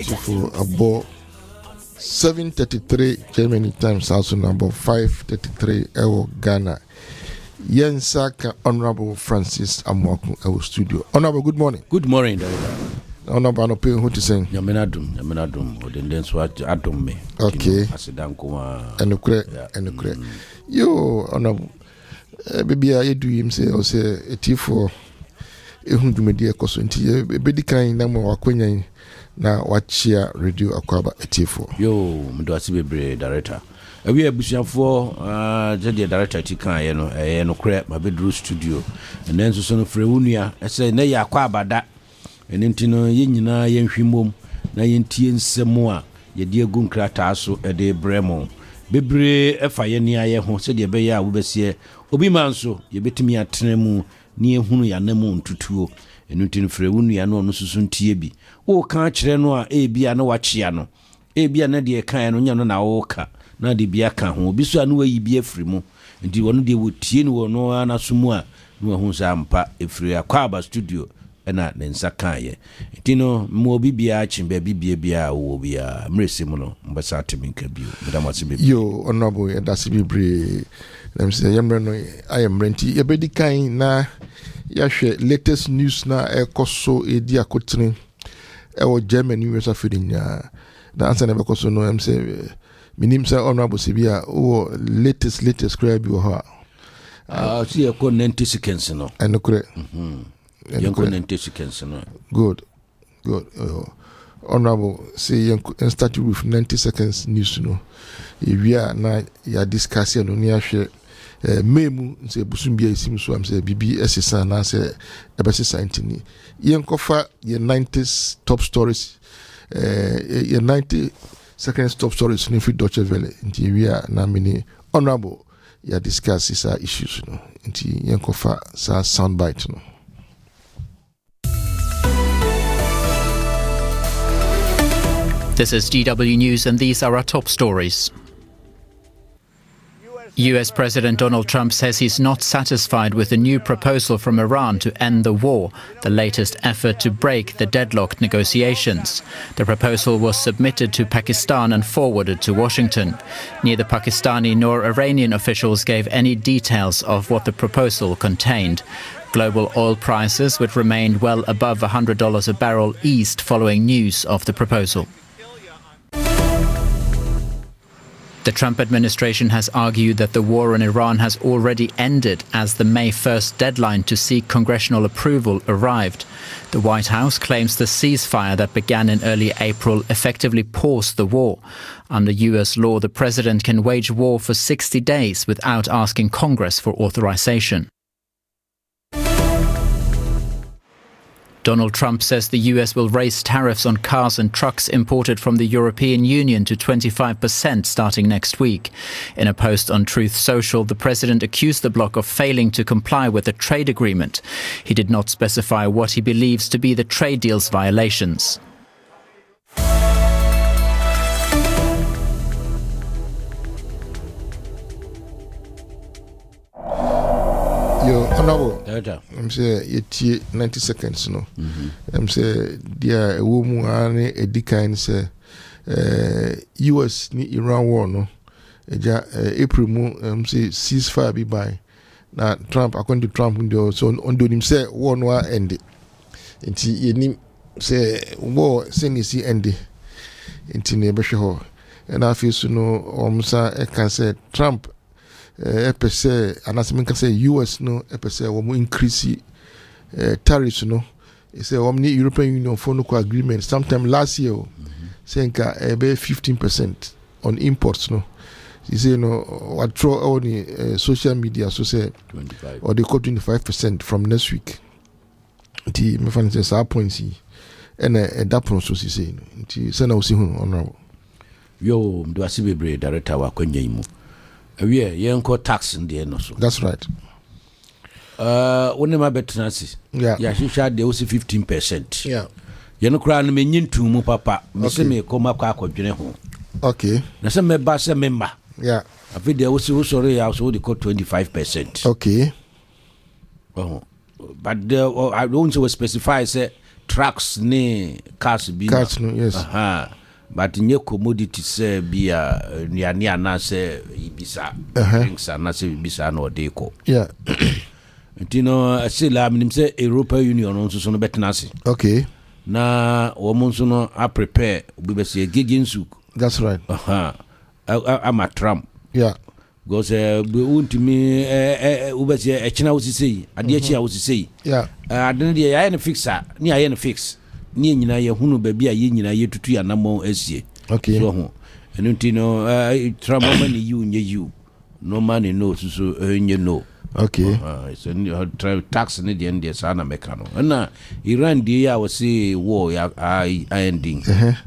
for about 7:33 Germany time, also number 5:33 Ghana. Yensaka Honorable Francis Amoako our studio. Honorable, good morning. Good morning, Director. Honorable, no pay who to sing. Yamenadum, or the dance what Adam me. Okay. And the credit. You, Honorable, baby, I do him say, or say a T4 a media cosunti, a bedi kind number or queen na watchia radio akwaba a T4. Yo, Mdwasibe, Director. We are bushing for the director Tika, no crap, my bedroom studio, and then so son of Freunia. I say, Nay, Aquaba that, and Intino Yina Yen Shimum, Nayen Semoa, ye dear Gunkrataso, a de Bremo. Bebre, a fire near home, said your bear, Ubesia, Obimanso, ye bet me at Tremu, near Hunia Nemon to two, and Nutin Freunia no Nusun Tiebi. O can't Renoa, A be a no wachiano, A be a nadia kind on Yana Oka. Na de bia ka ho bi so anu ayi bi afri mu nti wono de wotie no no anasumu a no ho sa ampa efri akwaba studio na ne nsa kan ye nti no mo bi bia chimba bi bia wo bia mresi mu no mbasa teminka bi medamase bi yo honorable and that's be let say yamre no I am renti ye bedi kan na ya hwe latest news na ekoso edi akotene e wo Germany US afidin ya na answer na bekoso no am say minim say honorable Sibia o latest crab you ha see a 90 seconds no and no correct 90 seconds no good honorable say and start with 90 seconds news no if we are na ya discussing no near share memu say busumbia isim so am say BBS sa na say ebese scientini yenkofa ye 90s top stories ye 90 second top stories in Deutsche Welle nti we are na mini honorable ya discuss these issues no nti yenkofa sa soundbite no. This is DW News and these are our top stories. US President Donald Trump says he's not satisfied with the new proposal from Iran to end the war, the latest effort to break the deadlocked negotiations. The proposal was submitted to Pakistan and forwarded to Washington. Neither Pakistani nor Iranian officials gave any details of what the proposal contained. Global oil prices, which remained well above $100 a barrel, eased following news of the proposal. The Trump administration has argued that the war in Iran has already ended as the May 1st deadline to seek congressional approval arrived. The White House claims the ceasefire that began in early April effectively paused the war. Under US law, the president can wage war for 60 days without asking Congress for authorization. Donald Trump says the US will raise tariffs on cars and trucks imported from the European Union to 25% starting next week. In a post on Truth Social, the president accused the bloc of failing to comply with the trade agreement. He did not specify what he believes to be the trade deal's violations. Yo, honorable, I'm say 90 seconds no. I'm say dia a woman ane a decline say US ni Iran war no. Eja April mu say ceasefire be by. Na Trump according to Trump ndo so ondo nim say war no end. Nti yenim say war say ni si end. Nti ne be hwe ho. Na afisu no omsa e kan say Trump epese anasemi can say US no epese wo increase tariffs no e say wo ni European Union for no agreement sometime last year saying ka be 15% on imports no he say no what throw on social media so say 25 or they cut 25% from next week the me fan say sa points and that process he say nti say na wo see hu honorable yo mdo asibebre director wa kwanya imu yeah, yenko tax in the end so. That's right. When my betnasi. Yeah, she shot the 15%. Yeah. You know, crying me into mu papa. Missy me come up with home. Okay. Now some members member. Yeah. I think they also sorry, I also they call 25%. Okay. Oh, but I don't specify say trucks ne cars bi no yes but nye commodity say be nnuane anase ibisa drinks anase ibisa na odeko ntino asila minim say European Union nso so no betenase okay na wo nso no a prepare obi be say gegensu that's right ama Trump because untimi ubese echina usisei ade echi a usisei adene de ya ne fixa ni aye ne fix ni nyina ye hunu ba bia ye nyina ye tutu ya namon asie okay so ho enu ntino Trump man you nye you no man no so nye no okay so tax ne de ende sana mekano na Iran de ya wasi war ya ending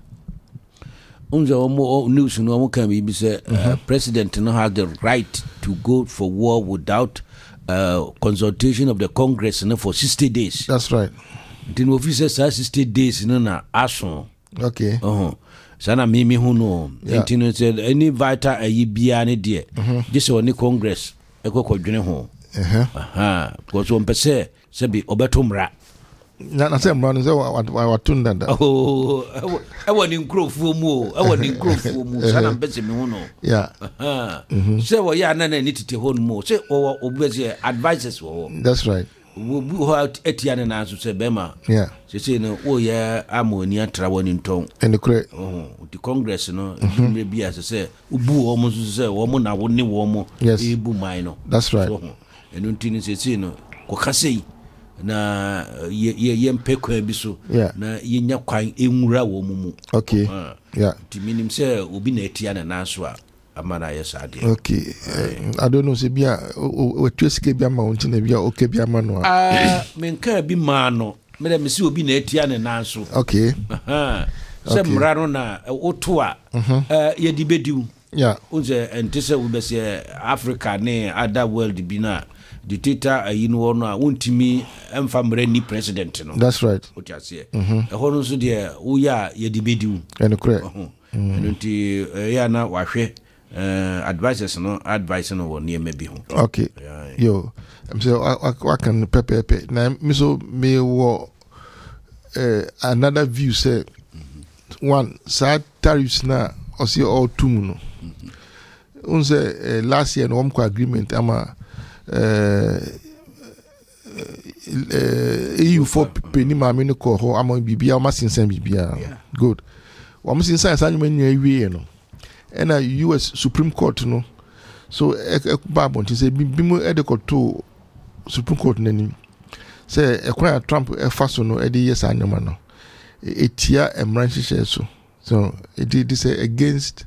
unja omo news no omo kan bi say president no has the right to go for war without consultation of the Congress for 60 days. That's right. The officer says 60 days no na aso. Okay. Sana mimi hu no. Intino said any vital bia ne de. Just on Congress e kokodwene ho. Because on pese se bi obetomra. Na say mra say watunda da. Awani nkrofo mu sana mpese me hu no. Say wo ya na ni tete ho no mu. Say wo obese advices wo. That's right. Wo etiane na so say bema. Say no wo ya amoni atra woni nton. And the the Congress no me bia say ubu wo mu so say wo mu na wo ni wo mu ebu mai no. That's right. Enu ntini say no ko kasei na ye mpekwa bi so na yenya kwan enwura wo mu okay timinim say obi na etia na naso a amana yesade okay I don't know say bia o twesike bia ma wonti na bia okay bia ma no menka bi ma no me dem say obi na etia na naso okay say mra no na oto a ye di bediu unze entese we be say Africa ne other world bi na dictator ayino no a wontimi emfa mra ni president no. That's right. What you say hono so de wo ya ye di bediu ene kure nti ya na wahwe advices no advice no won yema bi ho. Okay yo I'm say I can pepe na me so me wo another view say one sad tariffs na o see all two no unse last year no omko agreement ama EU for penny mama no ko ho ama bibia ama sinsan bibia good wa mo sinsan san nyuma nyaa wie no na US Supreme Court no so ba bonti say bimu to Supreme Court nani say ekwa Trump faso no edi yes anyama no etia emranhye so it did say against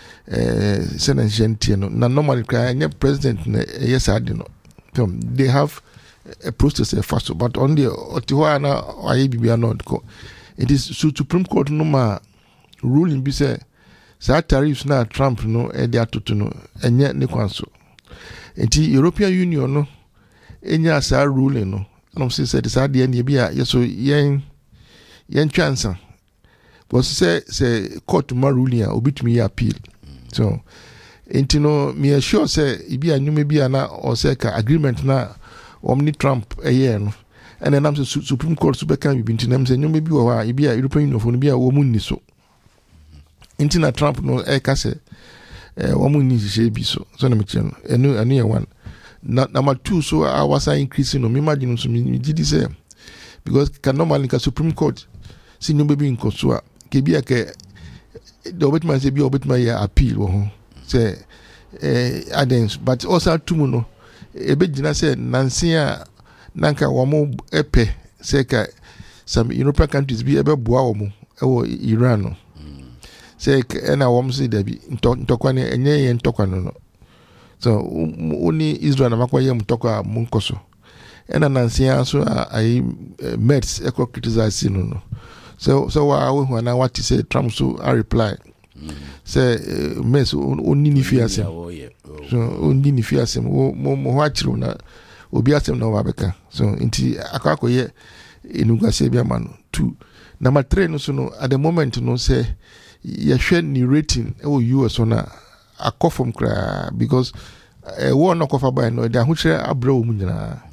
Senate no na normally cry president yes no they have a process first but on the otiwana ayi bibia not ko it is Supreme Court no ma ruling bi say tariffs na Trump no e dia toto no enye ne kwanso enti European Union no enya sa ruling no no say this ade ne bia yeso yen chance was say court ma ruling obitumi appeal so enti no me sure say ibi anyume bia na o say ka agreement na omni Trump no and then am Supreme Court super can be binti say nyume bi wo ha ibi European Union for bia wo munni so enti na Trump no ka say wo munni she bi so na me chen enu ye one number two so I was increasing no me imagine so me did say because can normally ka Supreme Court si nyume bi nko so a ke bia ke the obitman say bi obitman ya appeal wo say adens but also tumu no ebegina say nansia nanka womo epe say ka some European countries bi ebeboa womo ewo Iran no say na womo say da bi ntokwa ne enye ye ntokwa no so oni Israel na makwa ye mtokwa munkoso ena nansia so ai Mets eco criticize no so wa na what say Trump so I reply say Mets oni ni fiasem so oni ni fiasem mo hachiro na obi asem na wabeka so nti akako ye enugase bia ma no 2 number 3 no so no at the moment no say ye hwe ni rating e wo US na akofom kra because war no kofa by no da ho kire abra wo mu nyina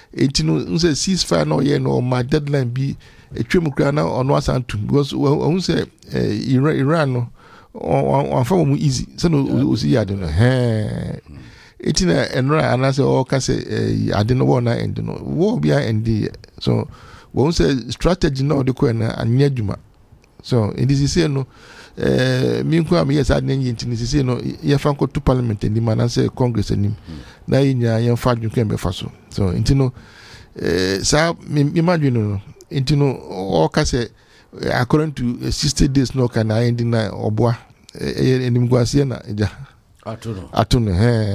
etino unse ceasefire no ye no my deadline be etwem kra na ono asantum because unse Iran no on fa mu easy so no osi yade no etina enra anase o ka say ade no wo na end no wo bia end so wo say strategy no de ko na anya dwuma so it is say no mi nko am yes ade nyi ntini say no ye fa nko to parliament ni man say congress anim na yinya ye fa dwun kan be fa so intino sa mi imagine no intino o ka say according to 60 days no can end na oboa enim guasie na ja atuno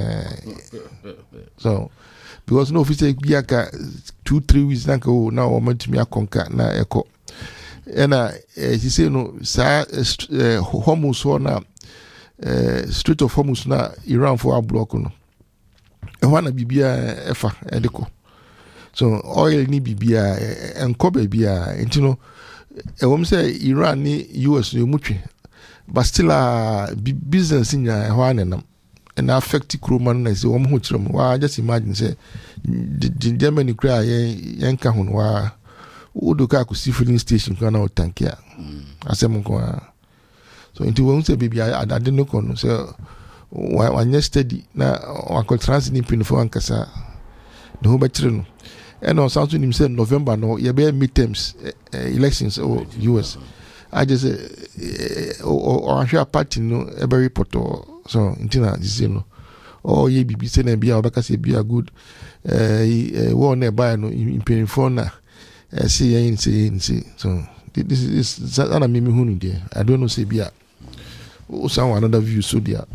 so because no officer biaka 2-3 weeks na ko na o matumi akonka na eko ena he say no sa Hormuz so na Strait of Hormuz na Iran for a block no e wana bibia efa edeko so oil ni bibia enko bibia intino e wom say Iran ni US no mutwe but still business in ya hwanenam and affect Kroman na say wom ho kirom wa just imagine say the Germany cry yanka hun wa udoka ku filling station kana o tankia asem ko so into wom say bibia ade no kono so wa steady na wa ko transit pin for ankasa no ho bakire no and on sound to him say November no ye be midterms elections or US I just or share party no every poto so intina this no oh ye bibi say na bia obaka say bia good wo na buy no in phone na say so this is ana me hunu there I don't know say bia o sound another view so there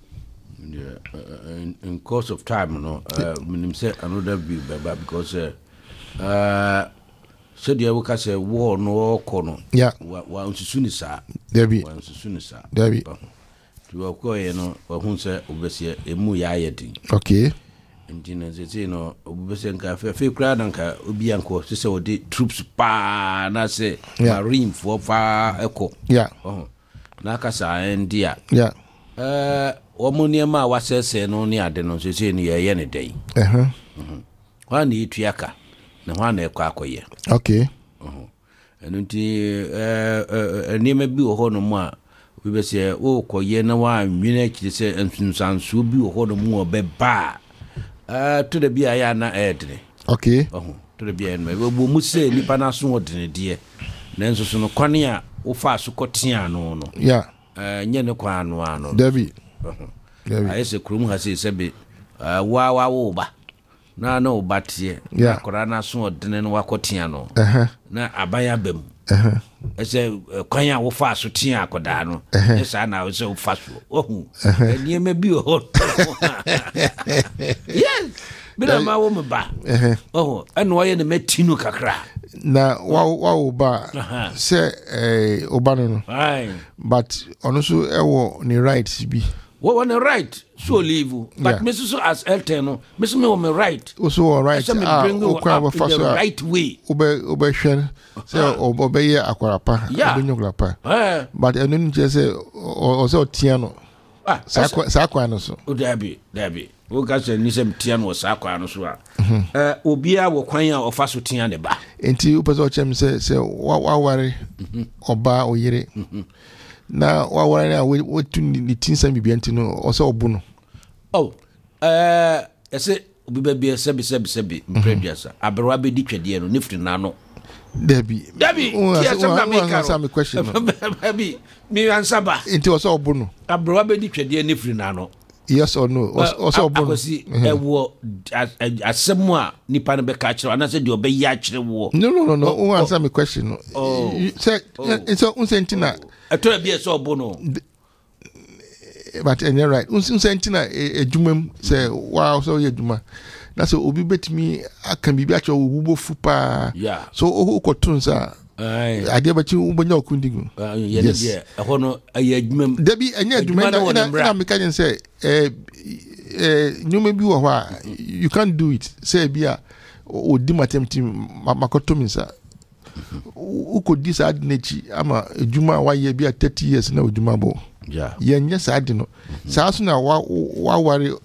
in course of time no minim say another view because so dia wo ka say war no kono wa unsusuni sa debi wa unsusuni sa debi tu ko ye no wa hu say obesie emu ya ayedin okay ndina zeti no obesie nka fe kra na nka obi anko se odi troops pa na se marine for fa eko na ka sa ndia omoni ma wa sese no ni ade no se ni ye ne dai wa ni tuaka na hwa na ekwa akoye okay enunti enima bi wo hono mu a we be se o koye na wa nwene kire se ensunsanso bi wo hono mu obeba to the bia ya na edre okay to the bia no bo mu se nipa na so odene de na enso so no kwane a wo fa so kotia no nye ne kwa ano David ayese krum ha se be wa wo ba na no batie na kora na so odene no wakotia no na abaya bam ese kwanya wo fa so tia akoda no esa na wo se wo fa so ohu enie me bi ho yes bina ma wo me ba ohu eno wo ye ne metinu kakra na wa ba se obano no but onoso ewo ni rights bi what on the right so leave but Mrs. so as elten no Mrs. me on my right also all right the right way obe hwe say obe ye akwarapa obe nyograpa but enu ni je say o say otia no sa kwa no so o dabi o ga say ni say tia no sa kwa no so a obi a wo kwan a ofa so tia ne ba enti o pese o chem say wa ware oba oyire na wa ware a we tun ni tinsa bibianti no o say obu no ese obi ba bia sebi mprebiasa aberwa be di twede no nifri na no Debbie tia sama me ka me question Debbie mi answer ba enti o say obu no aberwa be di twede nifri na no yes or no o say obu no ewo asemu a nipa no be ka kire ana say de obe ya kire wo no o answer me question no say it's on sentina ato bia say obu no but and you're right unsentina ejumam say wow so ye juma na so obi betimi aka bibi acho wubo fupa so o ko tunsa ade ba chi ubonya okundigu yes ahono aye ejumam debi enya ejuma na me kan say nyuma bi wo hwa you can't do it say bia o di matemti makotominsa uko di sa adnechi ama ejuma wa ye bia 30 years na ejuma bo yenye sa adi no sa so na wa ware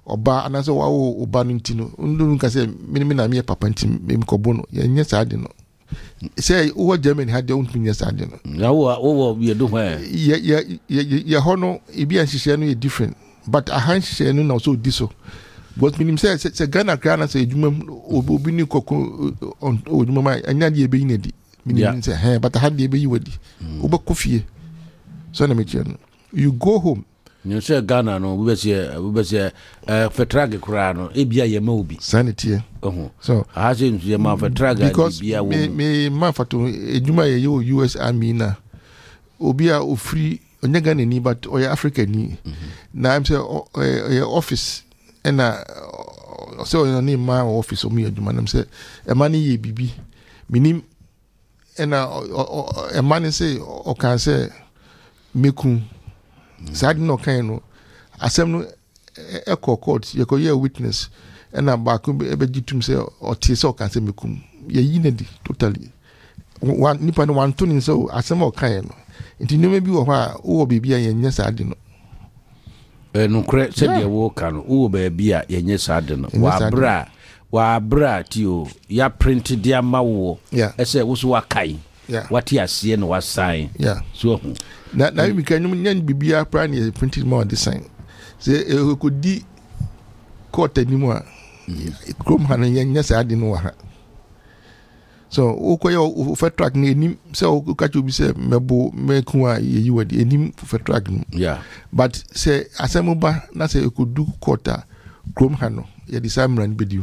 oba anaso wa oba no ntino ndun ka say me na me papa ntim me kobo no ye nya saade no say wo Germany had don't mean saade no na wo ye do hwan ye hono e bi anhihye no ye different but a hanhihye no na so diso but minim say Ghana kra na say edwuma obi ni kokko odwuma ma anya de ebe yinadi minim say but had de ebe yiwadi oba kofie so na me chen you go home. You say Ghana no we be fetrag kura no e bia ye ma obi sanity so I say ye ma fetrag because me ma fato eduma ye US Army na obi a ofri onye Ghana ni but oya Africa ni na am say office na so ni ma office o mi eduma na say e ma ni ye bibi minim na e ma ni say o kan say mekun sad no kind no asem no echo court ye ko ye witness na ba ko be gitum say o tie say o kan say mekum ye yinadi totally one nipa no one tuni so asem o kan no nti no bi wo ha wo bibia ye nya sad no no kre se de wo kan wo ba bia ye nya sad no wa bra tio ya print dia mawo ese wo so wa kai wati ase no wa sign so na mi kan nyan bibia pra na printed more design say e ko di court animu a krom hanan nya saade no wa ha so o ko yo for track ni enim say o ka chobi say mebo meku a ye yiwadi enim for track no but say asemuba na say e ko du court a krom hano ye design ran bediu.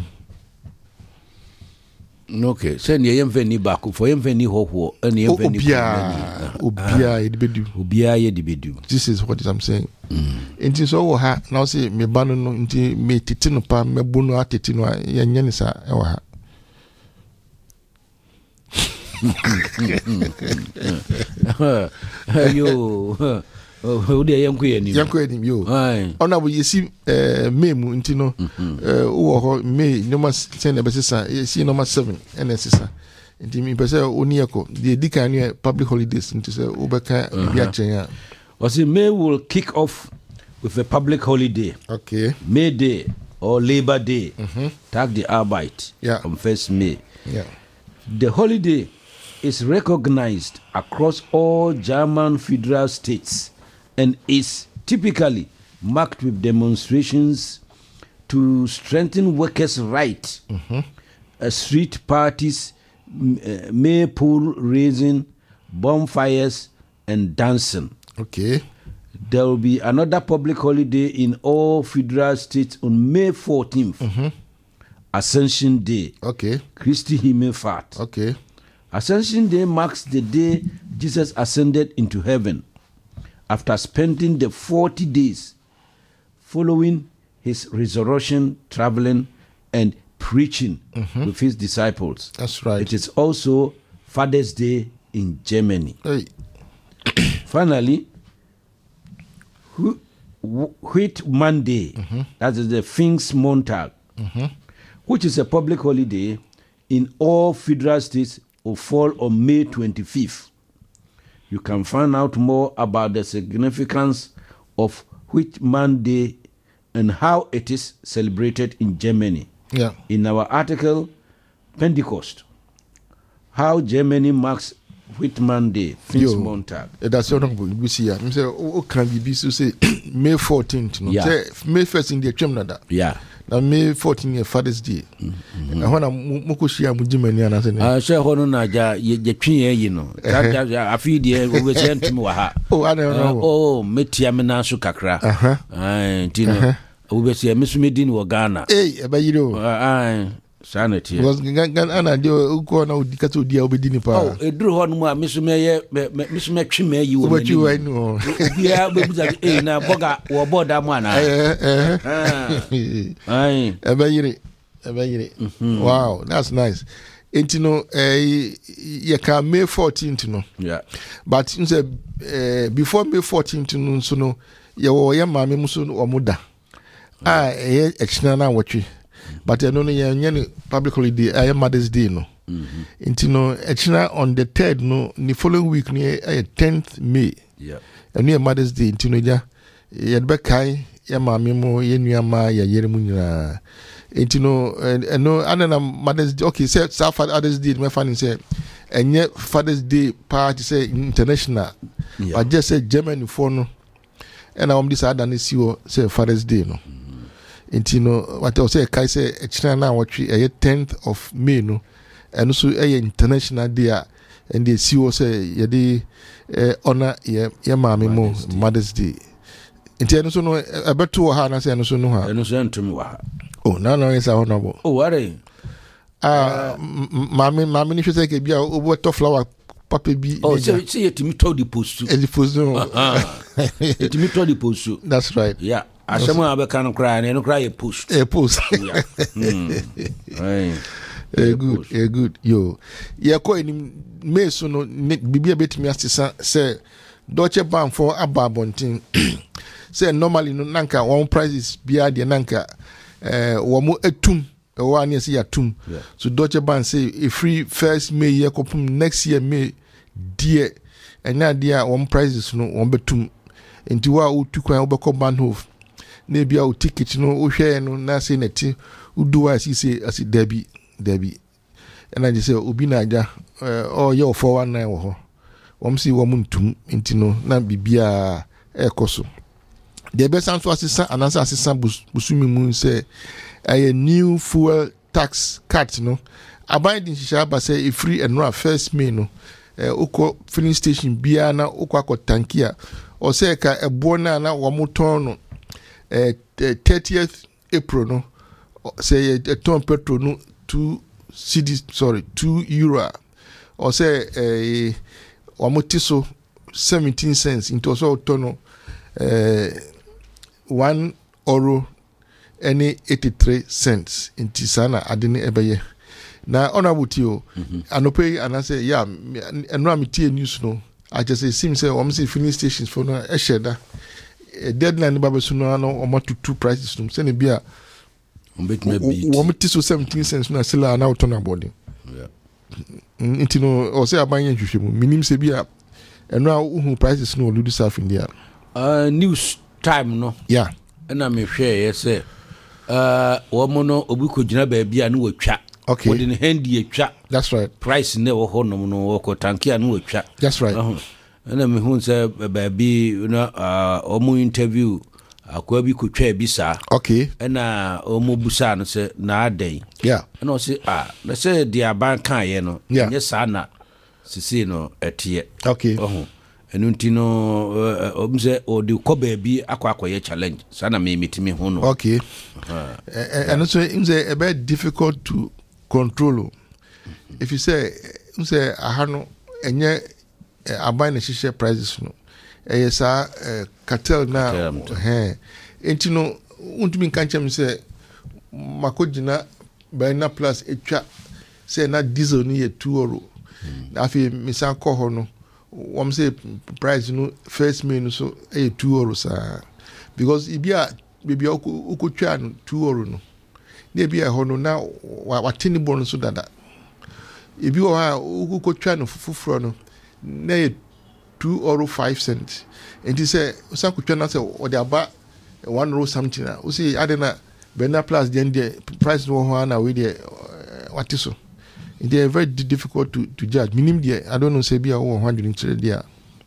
Okay, send ye yemfeni back for yemfeni hoho and yemfeni obia ye dibedu obia ye dibedu. This is what I'm saying. Nti so wo ha now say me banu no nti me titi no pa me bunu atiti no ye nya ni sa e wo ha. Yo o de yanku enim yo ona bo yesi memu nti no wo ho me number 10 ebesesa yesi number 7 nsesa nti mi pese oni eko the dikan public holidays nti se obeka bia chen was it May will kick off with a public holiday. Okay, May Day or Labor Day. Tag the Arbeit on 1st May. The holiday is recognized across all German federal states and is typically marked with demonstrations to strengthen workers' rights, street parties, maypole raising, bonfires, and dancing. Okay. There will be another public holiday in all federal states on May 14th. Ascension Day. Okay. Christi Himmelfahrt. Okay. Ascension Day marks the day Jesus ascended into heaven after spending the 40 days following his resurrection, traveling and preaching with his disciples. That's right. It is also Father's Day in Germany. Hey. Finally, Whit Monday, that is the Pfingstmontag, which is a public holiday in all federal states, will fall on May 25th. You can find out more about the significance of Whit Monday and how it is celebrated in Germany in our article, Pentecost, How Germany Marks Whit Monday, Pfingstmontag. That's what we see. I say, can be so say May 14th. No? May 1st in the Chemnada. Na May 14 ye Father's Day. Na hona moko shia mu Germany ana se ne. She hono na ja ye twen yi no. Afi de we se ntimi wa ha. I don't know. Metia me na so kakra. Tino. We be se mesumedi ni wo Ghana. E ba yiro. Sanity. Was Ghana de ko na odi kata odi a obedi ni pa. Eduru hono mu a mesume tweme yi wo mani. What you know. Bia be buza na boga wo boda mu ana. Wow, that's nice. And you know, you can May 14th, no. But you say before May 14th, no, so no, you were your mammy musun or muda. External what you. But I don't know any public holiday. I am Mother's Day, no. And you know, external on the 3rd, no, the following week near 10th May. And near Mother's Day, you know, you had back high. ya maame mo ye nuama ya yere mu nyina enti no anana Mother's Day okay say Father's Day me fan say enye Father's Day party say international but just say Germany for no and I this other than see say Father's Day no enti no what I say kai say echina na watwe 10th of May no and so international day and they see say ye dey honor ye maame mo Mother's Day enti no so no abeto ha na say no so no ha no so antumi wa ha oh no is honorable oh worry maame ni hwese ke bia obo to flower papa bi oh say yetimi to the post no yetimi to the post that's right yeah ashama abeka no cry no cry a post yeah good yo ye ko ni me so no bibia betimi asesa say Deutsche Bank for ababontin say normally no nanka one prices bia de nanka wamo etum one year see atum so Deutsche Bank say a free first May year kopum next year May dear and na dia one prices no one betum enti wa utukwan obeko Bahnhof na bia o ticket no o hwe no na say neti uduwa asi debi and I just say obi na aja ye 419 wo ho wom si wom ntum enti no na bibia ekoso the best answer assistant and answer assistant busumi mu say a new fuel tax cut no abiding shaba say free and no first May no uko filling station bia na uko akotankia o say ka ebo na womoton no 30th April no say a ton petrol no 2 euro or say wamotiso 17 cents into so tono 1 euro any 83 cents into sana adini ebeye na honorable tio anope anase ya eno amiti news no I just say seems say say filling stations for no esheda deadline ba besu no no omoto two prices no say ne bia wamitiso 17 cents na sila na utona body yeah intino o say abanye hwehwemu minim se bia eno a uhu prices no ludu south India news time no yeah na me hwe ye say womo no obi ko gina ba bia no watwa okay wodi ne handi atwa that's right price ne wo honom no wo ko tankia no watwa that's right na me hu say ba bi no omo interview akwa bi ko twa bi sa okay na omo busa no say na adan yeah na o say na say dia ban kan ye no nye sa na sisi no etie okay enu ntino omze odi ko ba bi akwa challenge sa na me mitimi hu no okay and so imze a bit difficult to control if you say ahano enye aban na shishe prices no sa cartel na entino untumi kanchem say makojina Bena plus etwa say na diesel ni ye 2 euro afi misa ko ho no wom say price no first May no so 2 euro sa because ibia bibia ukotwa no 2 euro no na bia ho no na watini bon so dada ibi o ha ukotwa no fufuro no na ye 2 euro 5 cents and he say usa kotwa na say o de aba 1 euro something na o say adena Bena plus the price no ho na we there what is so they are very difficult to judge minim there I don't know say bia 100 there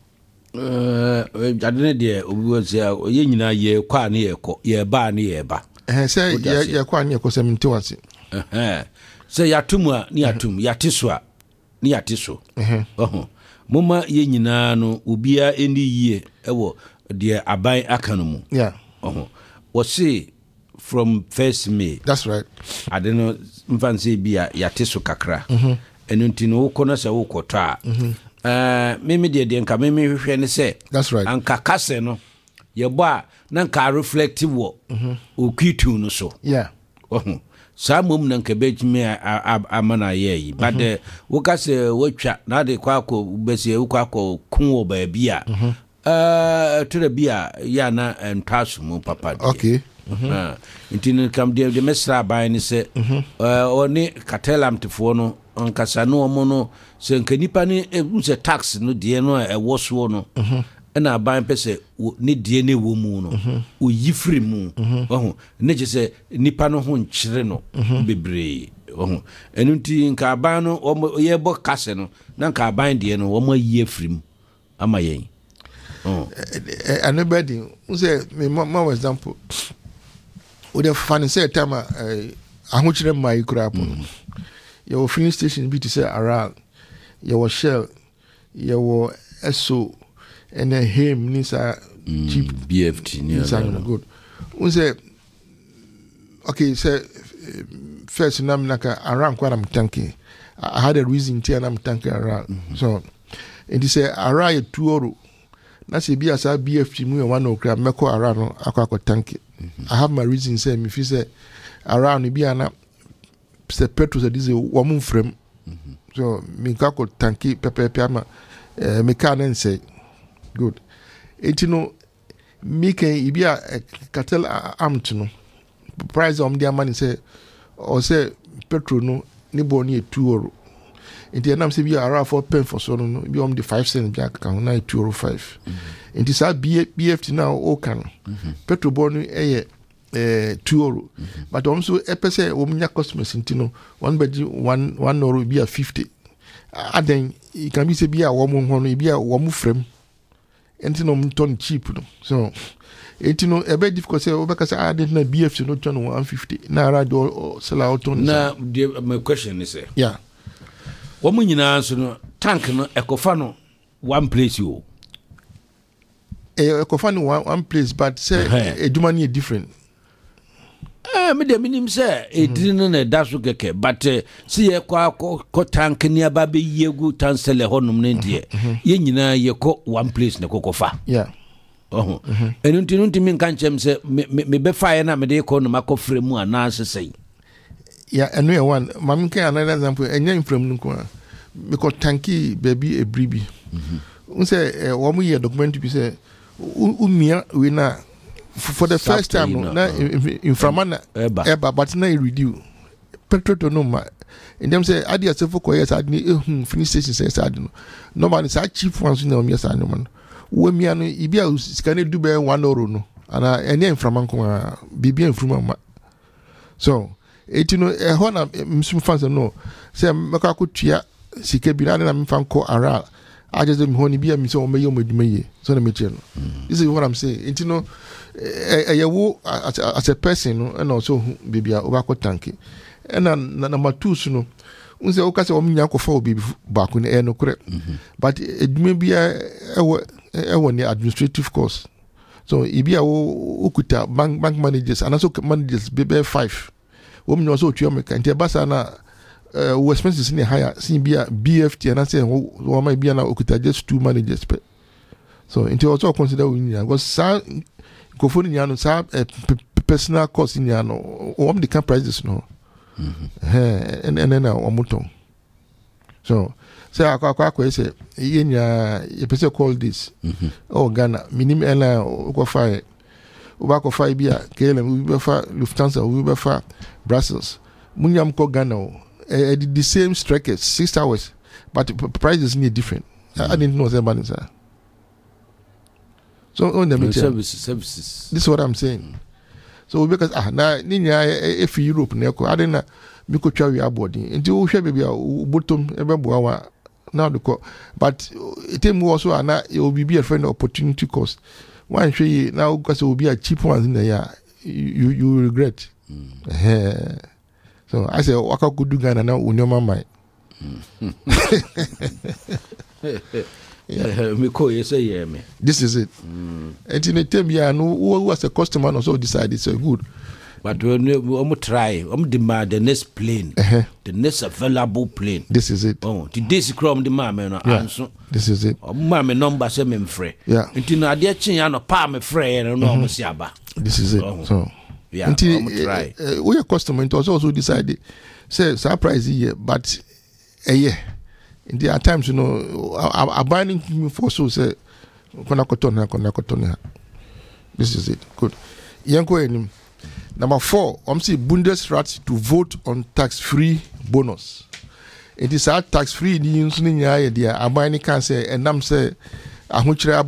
adene there obi was ye nyina ye kwa na ye ko ye ba na ye ba say ye kwa na ye ko 71 say yatum a ni yatum yateso a ni yateso moma ye nyina no obia eni yie ewo de aban aka no mu yeah wo say from first May that's right I don't know mfanse bia yateso kakra enu ntino ukono se ukoto a meme de nka meme hwehwe ne se that's right anka kase no ye bo a na nka reflective wo okwitu no so yeah sa mom na nka bejime amana ye yi but wo kase wotwa na de kwa akọ bese ukwa akọ kun wo ba bia to the bia ya na ntwaso mu papa okay intino kam de mesra ban ni se oni katelam tefo no onkasa no omo no se nkanipa ni se tax no de no e woso no na aban pese ne die ne wo mu no o yifri mu oho ne je se nipa no ho nkyere no bebre oho enunti nka aban no ye bo kase no na nka aban de no wo ma yifri mu ama yen anybody say me more example we dey find say time ahokyere mai kura po your filling station be to say around your Shell your SO and then him nisa cheap BFT nisa good we say okay say first na naka around kwa am tanking I had a reason to am tanking around so and he say around 2 euro na say be as a BFT mu one okra meko around no akwa tanking I have my reason say me fi say around be ana say petrol say diesel wo mu frame so me ka ko tanki pepe ama me ka na say good etino me can ibi a cartel amt no price of their money say or say petrol no ni boni e 2 euro enti na say bi around 4 pen for so no bi the 5 cent bi aka na 2 euro 5 enti sa BFT now o kan petrol boni e 2 euro but also epese o mnya customers intino one bedi 1 euro bi a 50 aden it can be say bi a wo mo ho no bi a wo mo frame intino mton cheap no so intino e be difficult say obeka say aden na BFT no ton 150 na radio sell out on na my question is yeah wo mo nyina so no tank no ekofa no one place you ekofa no one place but say eduma ni different me de minim say edin no na da so keke but see ye ko tank ni aba be yegu tansele honum ne de ye nyina ye ko one place ne kokofa yeah enunti min kan chem say me be fire na me de ko no makofre mu ana sesei yeah enu ye one mam kan another example enya infram nu ko because tanki baby e bribi say wo mu ye document bi say umia we na for the first time na inframana eba but na reduce petrol to no ma and them say adi asefo ko yes adi finish station say adi no normally say cheap ones na o yes adi man wo mia no ibi a scan do be 1 euro no ana ene inframan ko bibia infruma ma so etino ho na msum fans no say meka ko tua sika bi na me fan ko ara I just don't want to be a miss or me so the material. This is what I'm saying. It's no as a person and also baby over tanki. And number 2 so no say okay say o mnya ko fa baby back in no correct. But it may be a administrative cost. So it be a ukuta bank managers and also managers be 5. Wo mnya so tuo me kan te basa na expenses in higher see be a BFT and I say what might be an okuta just 2 managers pay. So into also consider we because sa go for no sa personal cost in no o the can prices no and then omoton so say akwa say yenya you person call this oh Ghana minimum airline go fire ubako fire be a KLM we be fa Lufthansa we be fa Brussels munyam ko Ghana the same strikers 6 hours but prices need different. I didn't know about it. So on the services. This is what I'm saying. So because na ninya if Europe na ko adena mi ko twa we abodi nti wo hwe bebia botom ebeboa wa now the but it also ana it will be a friend opportunity cost one hwe now because it will be a cheap ones in there you regret. So I say waka go do Ghana now unyoma mai. Me call you say yeah me. This is it. And in the time yeah no who was a customer also decided so good. But we try, demand the next plane, the next available plane. This is it. Oh, the days from the man no answer. This is it. Mama number say me free. Yeah. Until na dia chin no pa me free no no mo siaba. This is it. So yeah, try. We a customer it also decided say surprise here but yeah. In the at times I buying for so say kona kotona. This is it. Good. Yanko enim. Number 4, see Bundesrat to vote on tax-free bonus. It is a tax-free. The use ni nyaya dia. Abani can say and nam say